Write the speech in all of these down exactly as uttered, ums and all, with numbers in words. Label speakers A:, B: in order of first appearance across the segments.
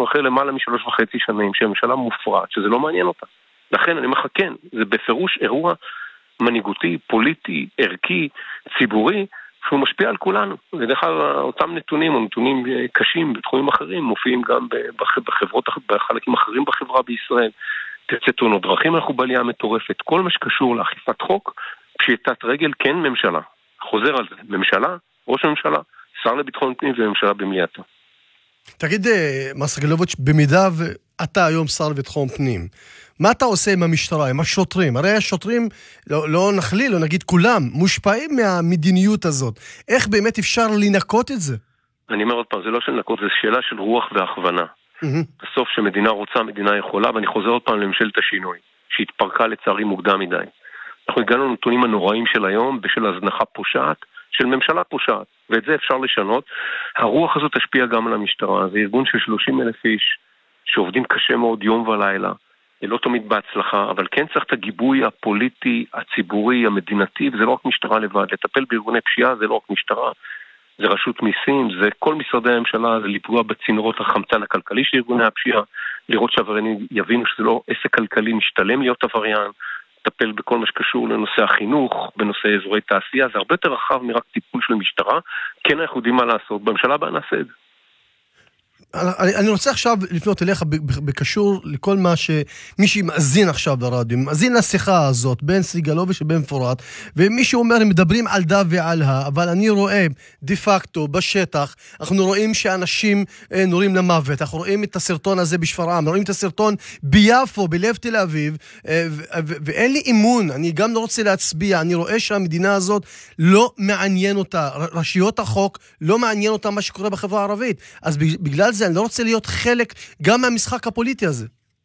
A: אחרי למעלה משלוש וחצי שנים שהממשלה מופרעת, שזה לא מעניין אותה. לכן אני אומר לך, כן, זה בפירוש אירוע מנהיגותי, פוליטי, ערכי, ציבורי, שהוא משפיע על כולנו. ודרך כלל אותם נתונים או נתונים קשים בתחומים אחרים מופיעים גם בחברות, בחלקים אחרים בחברה בישראל. תצא תאונות דרכים, אנחנו בעלייה מטורפת. כל מה שקשור לאכיפת חוק, פשיטת רגל, כן ממשלה. חוזר על זה, ממשלה, ראש הממשלה, שר לביטחון פנים וממשלה במליאתה.
B: תגיד, מר סגלוביץ', במידה ואתה היום שר לביטחון פנים, מה אתה עושה עם המשטרה, עם השוטרים? הרי השוטרים, לא, לא נכליל, לא נגיד כולם, מושפעים מהמדיניות הזאת. איך באמת אפשר לנקות את זה?
A: אני אומר עוד פעם, זה לא של לנקות, זה שאלה של רוח והכוונה. Mm-hmm. בסוף שמדינה רוצה, מדינה יכולה, ואני חוזר עוד פעם לממשלת השינוי, שהתפרקה לצערי מוקדם מדי. אנחנו הגענו לנתונים הנוראים של היום, בשל הזנחה פושעת, של ממשלה פושעת, ואת זה אפשר לשנות. הרוח הזאת תשפיע גם על המשטרה. זה ארגון של שלושים אלף איש, שעובדים קשה מאוד יום ולילה, לא תמיד בהצלחה, אבל כן צריך את הגיבוי הפוליטי, הציבורי, המדינתי, וזה לא רק משטרה לבד. לטפל בארגוני פשיעה זה לא רק משטרה, זה רשות מיסים, זה כל משרדי הממשלה, זה לפגוע בצינורות החמצן הכלכלי של ארגוני הפשיעה, לראות שעבריינים יבינו שזה לא עסק כלכלי משתלם להיות עבריין, לטפל בכל מה שקשור לנושא החינוך, בנושא אזורי תעשייה, זה הרבה יותר רחב מרק טיפול של משטרה. כן, אנחנו יודעים מה לעשות, בממשלה הבאה נעשה את זה.
B: אני, אני רוצה עכשיו לפנות אליך בקשור לכל מה שמי שמאזין עכשיו ברדיו, מאזין לשיחה הזאת בין סגלוביץ' ובין פורט, ומי שאומר הם מדברים על דא ועל הא, אבל אני רואה דה פקטו בשטח, אנחנו רואים שאנשים נורים למוות, אנחנו רואים את הסרטון הזה בשפרעם, רואים את הסרטון ביפו, בלב תל אביב, ואין לי אמון, אני גם לא רוצה להצביע, אני רואה שהמדינה הזאת לא מעניין אותה, רשויות החוק לא מעניין אותה מה שקורה בחברה הערבית, אז בגלל זה אני לא רוצה להיות חלק גם מהמשחק הפוליטי הזה.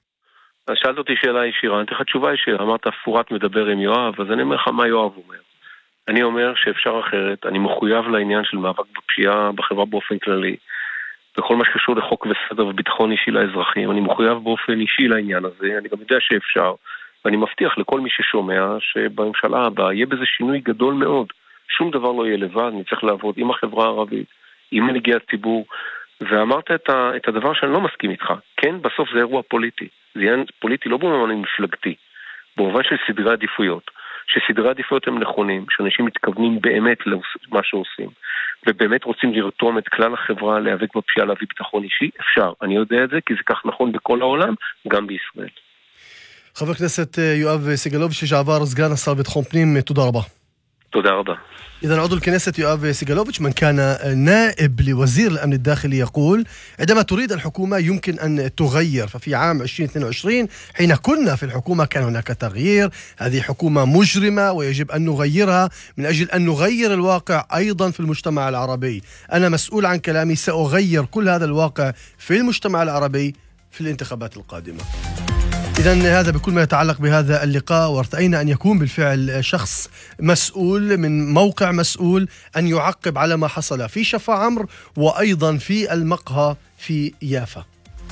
A: אז שאלת אותי שאלה ישירה, אני אתן לך תשובה ישירה, אמרת פורט מדבר עם יואב, אז אני אומר לך מה יואב אומר. אני אומר שאפשר אחרת, אני מחויב לעניין של מאבק בפשיעה בחברה באופן כללי, בכל מה שקשור לחוק וסדר וביטחון אישי לאזרחים, אני מחויב באופן אישי לעניין הזה, אני גם יודע שאפשר, ואני מבטיח לכל מי ששומע שבממשלה הבאה יהיה בזה שינוי גדול מאוד, שום דבר לא יהיה לבד, אני צריך לעבוד עם החברה הערבית, עם מנהיגי הציבור, ואמרת את, ה, את הדבר שאני לא מסכים איתך. כן, בסוף זה אירוע פוליטי. זה עניין פוליטי לא במובן מפלגתי, במובן של סדרי עדיפויות. שסדרי עדיפויות הם נכונים, שאנשים מתכוונים באמת למה שעושים, ובאמת רוצים לרתום את כלל החברה להיאבק בפשיעה, להביא ביטחון אישי, אפשר. אני יודע את זה, כי זה כך נכון בכל העולם, גם בישראל.
B: חבר הכנסת יואב סגלוביץ' לשעבר סגן השר לביטחון פנים, תודה רבה.
A: תודה ربا.
B: إذن عضو الكنيسة يؤاب سيغالوفيتش من كان نائب لوزير الأمن الداخلي يقول عندما تريد الحكومة يمكن أن تغير، ففي عام عشرين اثنين وعشرين حين كنا في الحكومة كان هناك تغيير، هذه حكومة مجرمة ويجب أن نغيرها من أجل أن نغير الواقع أيضا في المجتمع العربي. أنا مسؤول عن كلامي، سأغير كل هذا الواقع في المجتمع العربي في الانتخابات القادمة. إذن هذا بكل ما يتعلق بهذا اللقاء، وارتأينا أن يكون بالفعل شخص مسؤول من موقع مسؤول أن يعقب على ما حصل في شفا عمرو وأيضا في المقهى في يافا.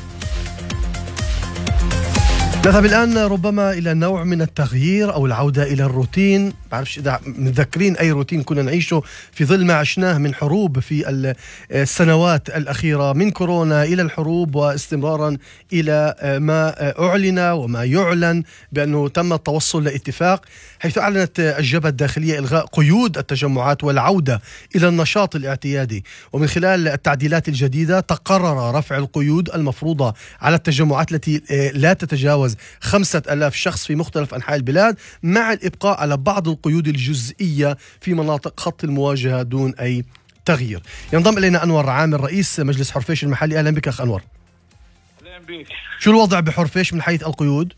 B: نذهب الآن ربما إلى نوع من التغيير أو العودة إلى الروتين. بعرفش إذا متذكرين أي روتين كنا نعيشه في ظل ما عشناه من حروب في السنوات الأخيرة، من كورونا إلى الحروب واستمرارا إلى ما أعلن وما يعلن بأنه تم التوصل لاتفاق، حيث أعلنت الجبهة الداخلية إلغاء قيود التجمعات والعودة إلى النشاط الاعتيادي. ومن خلال التعديلات الجديدة تقرر رفع القيود المفروضة على التجمعات التي لا تتجاوز خمسة ألاف شخص في مختلف أنحاء البلاد، مع الإبقاء على بعض القيود الجزئية في مناطق خط المواجهة دون أي تغيير. ينضم إلينا أنور عامر رئيس مجلس حرفيش المحلي. أهلا بك أخ أنور.
C: أهلا بك.
B: شو الوضع بحرفيش من حيث القيود؟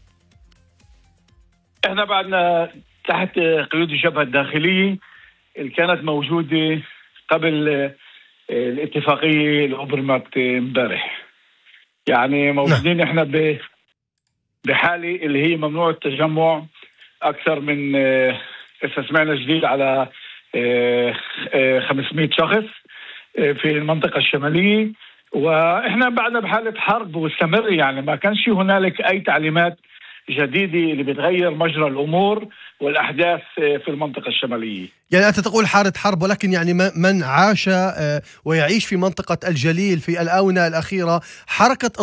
C: احنا بعدنا تحت قيود الجبهة الداخلية اللي كانت موجودة قبل الاتفاقية اللي أبرمت امبارح. يعني موجودين احنا ب بحالة اللي هي ممنوع التجمع أكثر من إذا سمعنا جديد على خمسمائة شخص في المنطقة الشمالية، وإحنا بعدنا بحالة حرب واستمر، يعني ما كانش هنالك أي تعليمات جديدة اللي بتغير مجرى الأمور والأحداث في المنطقة الشمالية.
B: يعني أنت تقول حالة حرب، ولكن يعني من عاش ويعيش في منطقة الجليل في الآونة الأخيرة حركة